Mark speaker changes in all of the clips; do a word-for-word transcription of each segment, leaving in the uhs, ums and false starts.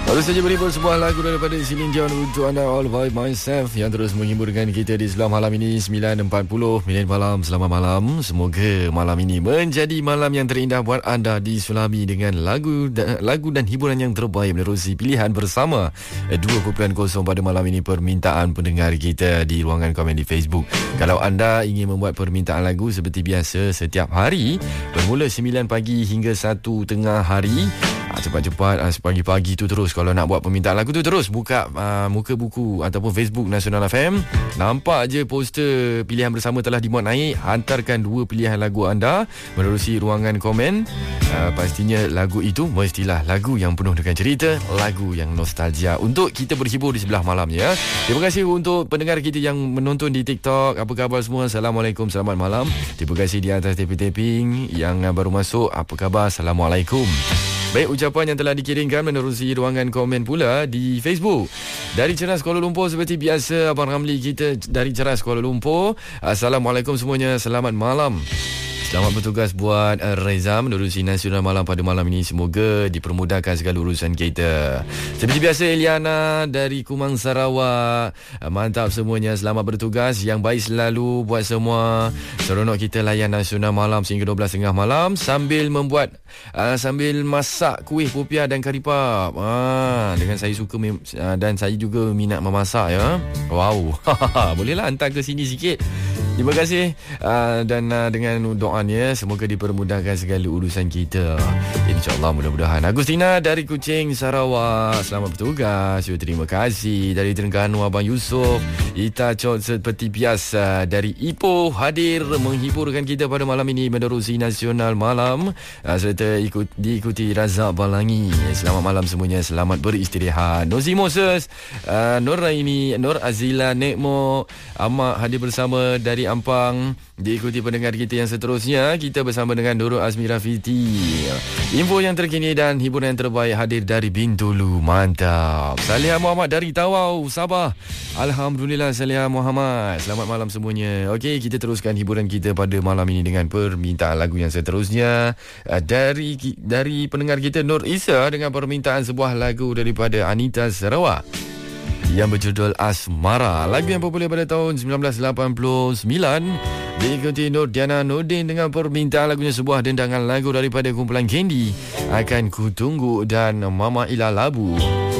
Speaker 1: Baru saja berhibur sebuah lagu daripada Celine Dion untuk anda All By Myself yang terus menghiburkan kita di sebelah malam ini sembilan empat puluh minit malam. Selamat malam. Semoga malam ini menjadi malam yang terindah buat anda disulami dengan lagu lagu dan hiburan yang terbaik menerusi pilihan bersama dua koma kosong pada malam ini permintaan pendengar kita di ruangan komen di Facebook. Kalau anda ingin membuat permintaan lagu seperti biasa setiap hari bermula sembilan pagi hingga satu tengah hari, cepat-cepat pagi-pagi tu terus kalau nak buat permintaan lagu tu terus buka uh, muka buku ataupun Facebook Nasional F M. Nampak je poster pilihan bersama telah dimuat naik. Hantarkan dua pilihan lagu anda menerusi ruangan komen. Uh, pastinya lagu itu mestilah lagu yang penuh dengan cerita, lagu yang nostalgia untuk kita berhibur di sebelah malam ya. Terima kasih untuk pendengar kita yang menonton di TikTok. Apa khabar semua? Assalamualaikum, selamat malam. Terima kasih di atas taping-taping yang baru masuk. Apa khabar? Assalamualaikum. Baik, ucapan yang telah dikirimkan menerusi ruangan komen pula di Facebook. Dari Ceras Kuala Lumpur seperti biasa, Abang Ramli kita dari Ceras Kuala Lumpur. Assalamualaikum semuanya, selamat malam. Selamat bertugas buat uh, Reza menerusi Nasional Malam pada malam ini. Semoga dipermudahkan segala urusan kita. Seperti biasa, Eliana dari Kumang Sarawak. Uh, mantap semuanya, selamat bertugas. Yang baik selalu buat semua. Seronok kita layan Nasional Malam sehingga dua belas tiga puluh malam sambil membuat uh, sambil masak kuih popiah dan kari pap. Ah, dengan saya suka mem- uh, dan saya juga minat memasak ya. Wow. Bolehlah hantar ke sini sikit. Terima kasih uh, dan uh, dengan doanya semoga dipermudahkan segala urusan kita. InsyaAllah, mudah-mudahan. Agustina dari Kuching, Sarawak, selamat bertugas. Terima kasih. Dari Terengganu, Abang Yusof. Ita Chot seperti biasa dari Ipoh hadir menghiburkan kita pada malam ini menerusi Nasional Malam uh, serta ikut, diikuti Razak Balangi. Selamat malam semuanya, selamat beristirahat. Nozi Moses, uh, Nur Raini, Nur Azila, Nekmo, Ahmad hadir bersama dari Ampang. Diikuti pendengar kita yang seterusnya. Kita bersama dengan Nurul Azmi Rafiti. Info yang terkini dan hiburan yang terbaik hadir dari Bintulu. Mantap. Salihah Muhammad dari Tawau, Sabah. Alhamdulillah, Salihah Muhammad. Selamat malam semuanya. Okey, kita teruskan hiburan kita pada malam ini dengan permintaan lagu yang seterusnya. Dari dari pendengar kita Nur Isa dengan permintaan sebuah lagu daripada Anita Sarawak yang berjudul Asmara. Lagu yang popular pada tahun sembilan belas lapan puluh sembilan. Diikuti Nur Diana Nordin dengan permintaan lagunya sebuah dendangan lagu daripada kumpulan Candy, Akan Ku Tunggu, dan Mama Ila Labu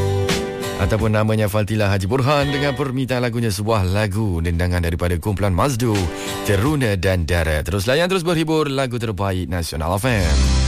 Speaker 1: ataupun namanya Faltilah Haji Burhan dengan permintaan lagunya sebuah lagu dendangan daripada kumpulan Mazdu, Teruna dan Dara. Terus layan, terus berhibur lagu terbaik Nasional F M.